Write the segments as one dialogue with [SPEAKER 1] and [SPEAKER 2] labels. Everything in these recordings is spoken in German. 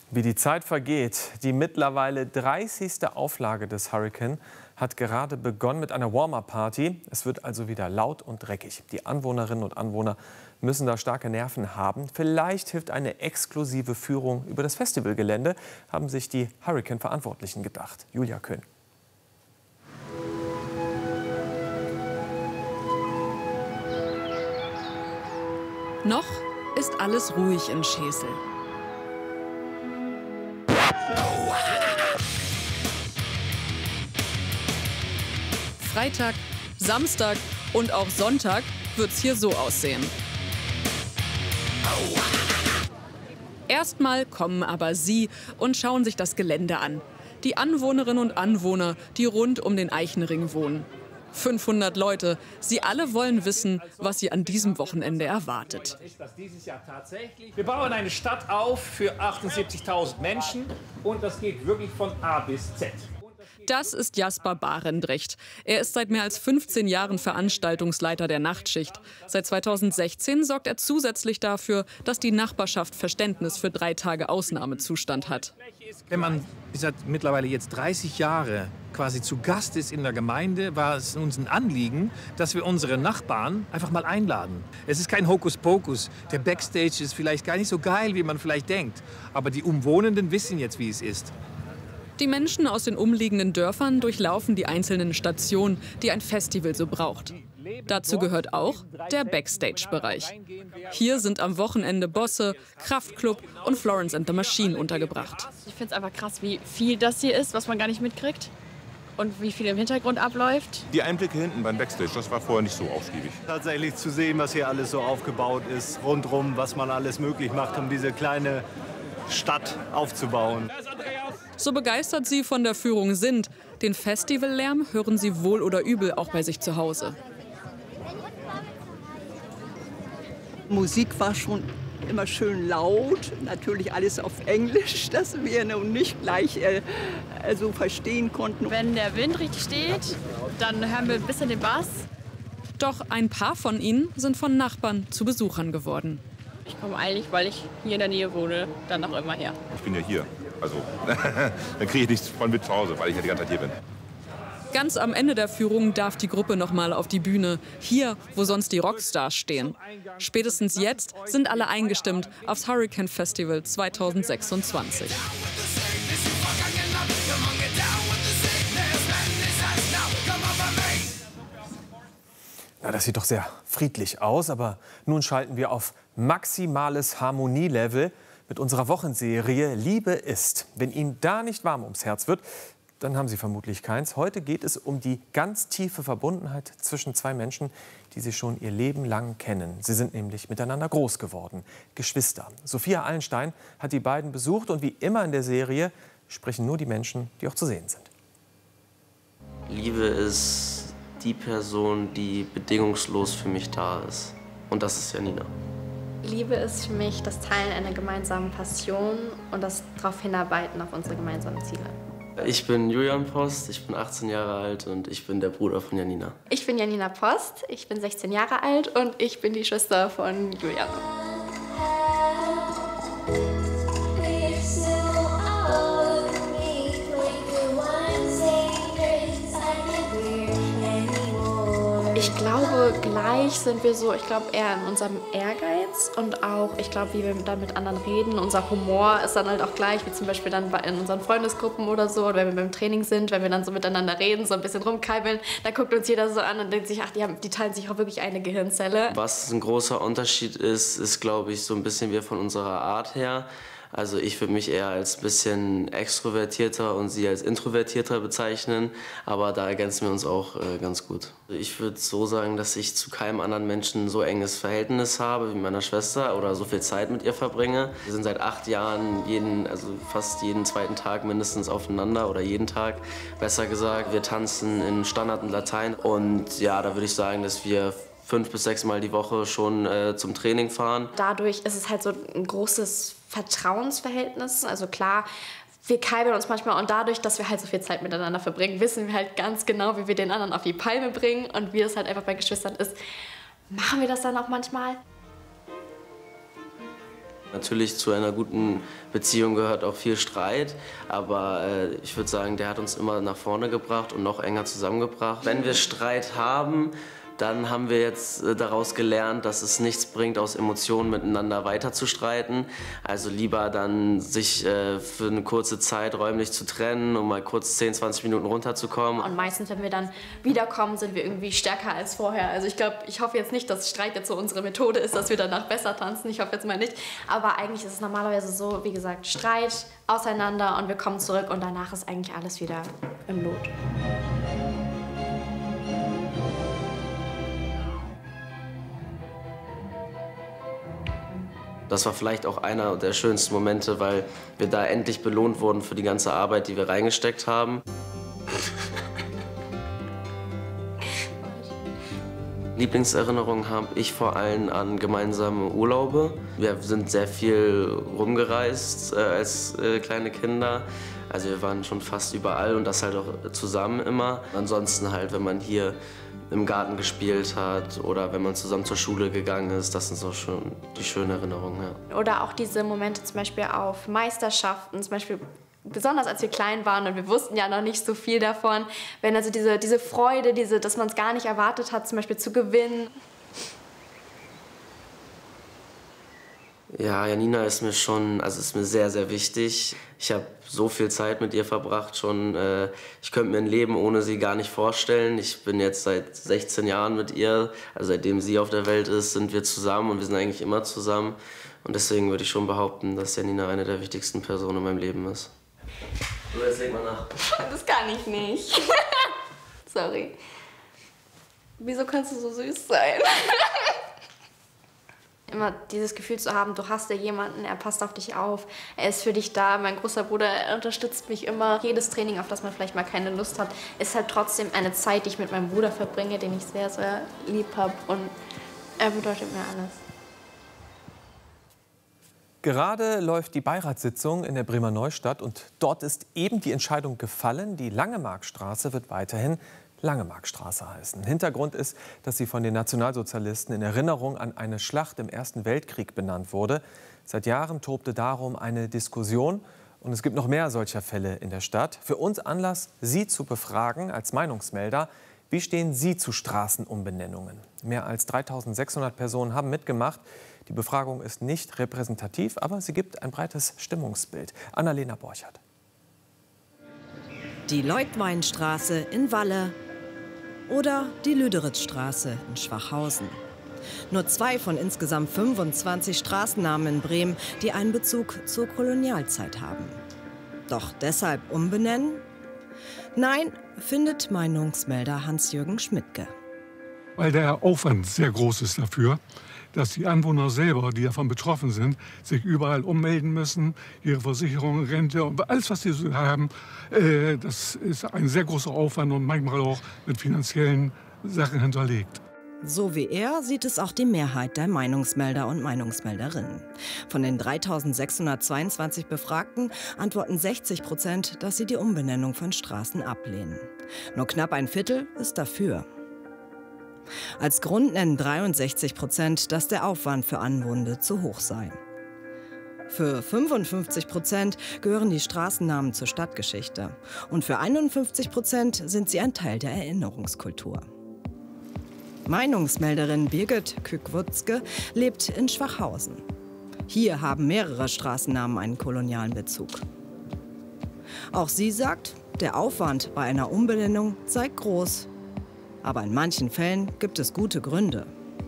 [SPEAKER 1] Wie die Zeit vergeht, die mittlerweile 30. Auflage des Hurrikan hat gerade begonnen mit einer Warm-up-Party. Es wird also wieder laut und dreckig. Die Anwohnerinnen und Anwohner müssen da starke Nerven haben. Vielleicht hilft eine exklusive Führung über das Festivalgelände, haben sich die Hurrikan-Verantwortlichen gedacht. Julia Köhn.
[SPEAKER 2] Noch ist alles ruhig in Schesel. Freitag, Samstag und auch Sonntag wird's hier so aussehen. Erstmal kommen aber Sie und schauen sich das Gelände an. Die Anwohnerinnen und Anwohner, die rund um den Eichenring wohnen. 500 Leute. Sie alle wollen wissen, was sie an diesem Wochenende erwartet.
[SPEAKER 3] Wir bauen eine Stadt auf für 78.000 Menschen und das geht wirklich von A bis Z.
[SPEAKER 2] Das ist Jasper Barendrecht. Er ist seit mehr als 15 Jahren Veranstaltungsleiter der Nachtschicht. Seit 2016 sorgt er zusätzlich dafür, dass die Nachbarschaft Verständnis für 3 Tage Ausnahmezustand hat.
[SPEAKER 3] Wenn man seit mittlerweile jetzt 30 Jahre quasi zu Gast ist in der Gemeinde, war es uns ein Anliegen, dass wir unsere Nachbarn einfach mal einladen. Es ist kein Hokuspokus. Der Backstage ist vielleicht gar nicht so geil, wie man vielleicht denkt. Aber die Umwohnenden wissen jetzt, wie es ist.
[SPEAKER 2] Die Menschen aus den umliegenden Dörfern durchlaufen die einzelnen Stationen, die ein Festival so braucht. Dazu gehört auch der Backstage-Bereich. Hier sind am Wochenende Bosse, Kraftklub und Florence and the Machine untergebracht.
[SPEAKER 4] Ich finde es einfach krass, wie viel das hier ist, was man gar nicht mitkriegt. Und wie viel im Hintergrund abläuft.
[SPEAKER 5] Die Einblicke hinten beim Backstage, das war vorher nicht so ausgiebig.
[SPEAKER 6] Tatsächlich zu sehen, was hier alles so aufgebaut ist, rundherum, was man alles möglich macht, um diese kleine Stadt aufzubauen.
[SPEAKER 2] So begeistert sie von der Führung sind, den Festivallärm hören sie wohl oder übel auch bei sich zu Hause.
[SPEAKER 7] Musik war schon immer schön laut, natürlich alles auf Englisch, das wir nun nicht gleich so verstehen konnten.
[SPEAKER 4] Wenn der Wind richtig steht, dann hören wir ein bisschen den Bass.
[SPEAKER 2] Doch ein paar von ihnen sind von Nachbarn zu Besuchern geworden.
[SPEAKER 4] Ich komme eigentlich, weil ich hier in der Nähe wohne, dann auch immer her.
[SPEAKER 5] Ich bin ja hier, also dann kriege ich nichts von mit zu Hause, weil ich ja die ganze Zeit hier bin.
[SPEAKER 2] Ganz am Ende der Führung darf die Gruppe noch mal auf die Bühne, hier, wo sonst die Rockstars stehen. Spätestens jetzt sind alle eingestimmt aufs Hurrikan Festival 2026.
[SPEAKER 1] Na, das sieht doch sehr friedlich aus, aber nun schalten wir auf maximales Harmonielevel mit unserer Wochenserie Liebe ist. Wenn Ihnen da nicht warm ums Herz wird, dann haben Sie vermutlich keins. Heute geht es um die ganz tiefe Verbundenheit zwischen 2 Menschen, die sich schon ihr Leben lang kennen. Sie sind nämlich miteinander groß geworden, Geschwister. Sophia Allenstein hat die beiden besucht und wie immer in der Serie sprechen nur die Menschen, die auch zu sehen sind.
[SPEAKER 8] Liebe ist die Person, die bedingungslos für mich da ist. Und das ist Janina.
[SPEAKER 9] Liebe ist für mich das Teilen einer gemeinsamen Passion und das darauf hinarbeiten auf unsere gemeinsamen Ziele.
[SPEAKER 8] Ich bin Julian Post, ich bin 18 Jahre alt und ich bin der Bruder von Janina.
[SPEAKER 9] Ich bin Janina Post, ich bin 16 Jahre alt und ich bin die Schwester von Julian. Ich glaube, gleich sind wir so, ich glaube eher in unserem Ehrgeiz und auch, ich glaube, wie wir dann mit anderen reden. Unser Humor ist dann halt auch gleich, wie zum Beispiel dann in unseren Freundesgruppen oder so, oder wenn wir beim Training sind, wenn wir dann so miteinander reden, so ein bisschen rumkeibeln, dann guckt uns jeder so an und denkt sich, ach, die teilen sich auch wirklich eine Gehirnzelle.
[SPEAKER 8] Was ein großer Unterschied ist, glaube ich, so ein bisschen wir von unserer Art her. Also ich würde mich eher als ein bisschen extrovertierter und sie als introvertierter bezeichnen, aber da ergänzen wir uns auch ganz gut. Ich würde so sagen, dass ich zu keinem anderen Menschen so enges Verhältnis habe wie meiner Schwester oder so viel Zeit mit ihr verbringe. Wir sind seit 8 Jahren fast jeden zweiten Tag mindestens aufeinander oder jeden Tag, besser gesagt. Wir tanzen in Standard und Latein und ja, da würde ich sagen, dass wir 5 bis 6 Mal die Woche schon zum Training fahren.
[SPEAKER 9] Dadurch ist es halt so ein großes Vertrauensverhältnis. Also klar, wir keibeln uns manchmal und dadurch, dass wir halt so viel Zeit miteinander verbringen, wissen wir halt ganz genau, wie wir den anderen auf die Palme bringen und wie es halt einfach bei Geschwistern ist. Machen wir das dann auch manchmal?
[SPEAKER 8] Natürlich zu einer guten Beziehung gehört auch viel Streit, aber ich würde sagen, der hat uns immer nach vorne gebracht und noch enger zusammengebracht. Wenn wir Streit haben, dann haben wir jetzt daraus gelernt, dass es nichts bringt, aus Emotionen miteinander weiter zu streiten. Also lieber dann sich für eine kurze Zeit räumlich zu trennen, um mal kurz 10, 20 Minuten runterzukommen.
[SPEAKER 9] Und meistens, wenn wir dann wiederkommen, sind wir irgendwie stärker als vorher. Also ich hoffe jetzt nicht, dass Streit jetzt so unsere Methode ist, dass wir danach besser tanzen. Ich hoffe jetzt mal nicht. Aber eigentlich ist es normalerweise so, wie gesagt, Streit, auseinander und wir kommen zurück und danach ist eigentlich alles wieder im Lot.
[SPEAKER 8] Das war vielleicht auch einer der schönsten Momente, weil wir da endlich belohnt wurden für die ganze Arbeit, die wir reingesteckt haben. Lieblingserinnerungen habe ich vor allem an gemeinsame Urlaube. Wir sind sehr viel rumgereist als kleine Kinder. Also wir waren schon fast überall und das halt auch zusammen immer. Ansonsten halt, wenn man hier im Garten gespielt hat oder wenn man zusammen zur Schule gegangen ist, das sind so schon die schönen Erinnerungen. Ja.
[SPEAKER 9] Oder auch diese Momente zum Beispiel auf Meisterschaften, zum Beispiel besonders als wir klein waren und wir wussten ja noch nicht so viel davon, wenn also diese Freude, dass man es gar nicht erwartet hat, zum Beispiel zu gewinnen.
[SPEAKER 8] Ja, Janina ist mir sehr, sehr wichtig. Ich habe so viel Zeit mit ihr verbracht schon. Ich könnte mir ein Leben ohne sie gar nicht vorstellen. Ich bin jetzt seit 16 Jahren mit ihr. Also seitdem sie auf der Welt ist, sind wir zusammen und wir sind eigentlich immer zusammen. Und deswegen würde ich schon behaupten, dass Janina eine der wichtigsten Personen in meinem Leben ist. So, jetzt leg mal nach.
[SPEAKER 9] Das kann ich nicht. Sorry. Wieso kannst du so süß sein? Immer dieses Gefühl zu haben, du hast ja jemanden, er passt auf dich auf, er ist für dich da. Mein großer Bruder, er unterstützt mich immer. Jedes Training, auf das man vielleicht mal keine Lust hat, ist halt trotzdem eine Zeit, die ich mit meinem Bruder verbringe, den ich sehr, sehr lieb habe. Und er bedeutet mir alles.
[SPEAKER 1] Gerade läuft die Beiratssitzung in der Bremer Neustadt und dort ist eben die Entscheidung gefallen, die Langemarkstraße wird weiterhin Langemarkstraße heißen. Hintergrund ist, dass sie von den Nationalsozialisten in Erinnerung an eine Schlacht im Ersten Weltkrieg benannt wurde. Seit Jahren tobte darum eine Diskussion und es gibt noch mehr solcher Fälle in der Stadt. Für uns Anlass, Sie zu befragen als Meinungsmelder. Wie stehen Sie zu Straßenumbenennungen? Mehr als 3.600 Personen haben mitgemacht. Die Befragung ist nicht repräsentativ, aber sie gibt ein breites Stimmungsbild. Annalena Borchert.
[SPEAKER 10] Die Leutweinstraße in Walle oder die Lüderitzstraße in Schwachhausen. Nur 2 von insgesamt 25 Straßennamen in Bremen, die einen Bezug zur Kolonialzeit haben. Doch deshalb umbenennen? Nein, findet Meinungsmelder Hans-Jürgen Schmidtke.
[SPEAKER 11] Weil der Aufwand sehr groß ist dafür, dass die Anwohner selber, die davon betroffen sind, sich überall ummelden müssen, ihre Versicherung, Rente und alles, was sie so haben. Das ist ein sehr großer Aufwand und manchmal auch mit finanziellen Sachen hinterlegt.
[SPEAKER 10] So wie er sieht es auch die Mehrheit der Meinungsmelder und Meinungsmelderinnen. Von den 3.622 Befragten antworten 60%, dass sie die Umbenennung von Straßen ablehnen. Nur knapp ein Viertel ist dafür. Als Grund nennen 63%, dass der Aufwand für Anwohner zu hoch sei. Für 55% gehören die Straßennamen zur Stadtgeschichte. Und für 51% sind sie ein Teil der Erinnerungskultur. Meinungsmelderin Birgit Kück-Wutzke lebt in Schwachhausen. Hier haben mehrere Straßennamen einen kolonialen Bezug. Auch sie sagt, der Aufwand bei einer Umbenennung sei groß. Aber in manchen Fällen gibt es gute Gründe.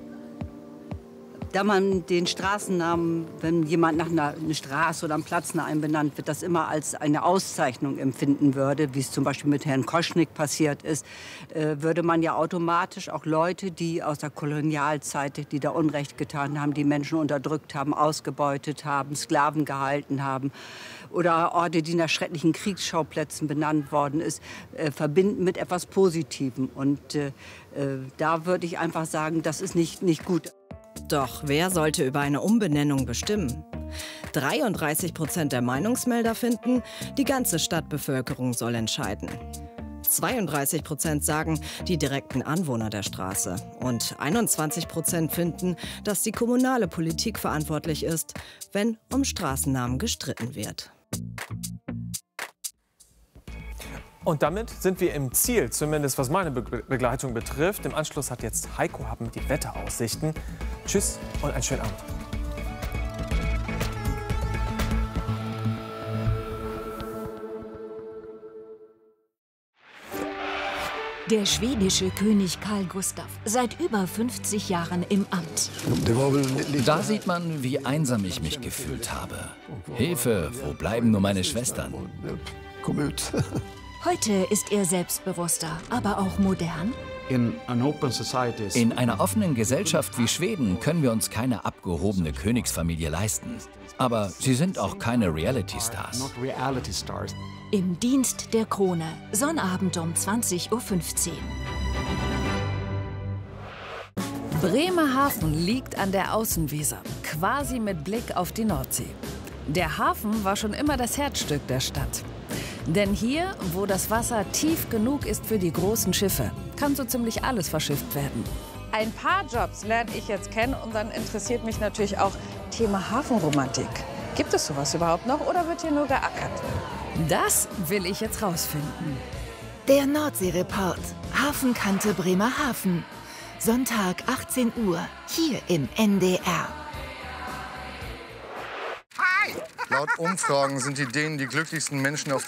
[SPEAKER 12] Da man den Straßennamen, wenn jemand nach einer Straße oder einem Platznamen benannt wird, das immer als eine Auszeichnung empfinden würde, wie es zum Beispiel mit Herrn Koschnick passiert ist, würde man ja automatisch auch Leute, die aus der Kolonialzeit, die da Unrecht getan haben, die Menschen unterdrückt haben, ausgebeutet haben, Sklaven gehalten haben, oder Orte, die nach schrecklichen Kriegsschauplätzen benannt worden ist, verbinden mit etwas Positivem. Und da würde ich einfach sagen, das ist nicht gut.
[SPEAKER 10] Doch wer sollte über eine Umbenennung bestimmen? 33% der Meinungsmelder finden, die ganze Stadtbevölkerung soll entscheiden. 32% sagen, die direkten Anwohner der Straße. Und 21% finden, dass die kommunale Politik verantwortlich ist, wenn um Straßennamen gestritten wird.
[SPEAKER 1] Und damit sind wir im Ziel, zumindest was meine Begleitung betrifft. Im Anschluss hat jetzt Heiko Happen die Wetteraussichten. Tschüss und einen schönen Abend.
[SPEAKER 13] Der schwedische König Carl Gustaf, seit über 50 Jahren im Amt.
[SPEAKER 14] Da sieht man, wie einsam ich mich gefühlt habe. Hilfe, wo bleiben nur meine Schwestern?
[SPEAKER 13] Heute ist er selbstbewusster, aber auch modern.
[SPEAKER 14] In einer offenen Gesellschaft wie Schweden können wir uns keine abgehobene Königsfamilie leisten. Aber sie sind auch keine Reality-Stars.
[SPEAKER 13] Im Dienst der Krone, Sonnabend um 20:15 Uhr.
[SPEAKER 15] Bremerhaven liegt an der Außenweser, quasi mit Blick auf die Nordsee. Der Hafen war schon immer das Herzstück der Stadt. Denn hier, wo das Wasser tief genug ist für die großen Schiffe, kann so ziemlich alles verschifft werden.
[SPEAKER 16] Ein paar Jobs lerne ich jetzt kennen und dann interessiert mich natürlich auch Thema Hafenromantik. Gibt es sowas überhaupt noch oder wird hier nur geackert?
[SPEAKER 15] Das will ich jetzt rausfinden.
[SPEAKER 17] Der Nordsee-Report. Hafenkante Bremerhaven. Sonntag 18 Uhr, hier im NDR.
[SPEAKER 18] Laut Umfragen sind die Dänen die glücklichsten Menschen auf